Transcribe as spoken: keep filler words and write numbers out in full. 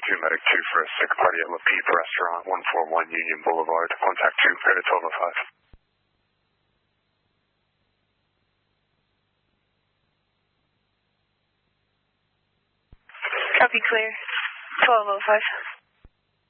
two, Medic two for a sick party at La Peep Restaurant, one forty-one Union Boulevard. Contact two, clear to twelve oh five. Copy, clear. twelve oh five.